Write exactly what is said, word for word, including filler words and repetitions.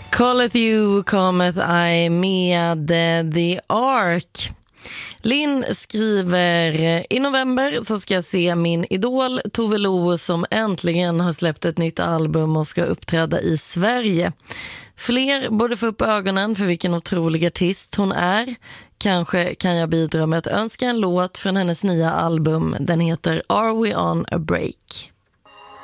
Calleth you, cometh I med The Ark. Linn skriver: i november så ska jag se min idol Tove Lo som äntligen har släppt ett nytt album och ska uppträda i Sverige. Fler borde få upp ögonen för vilken otrolig artist hon är. Kanske kan jag bidra med att önska en låt från hennes nya album. Den heter Are We On A Break?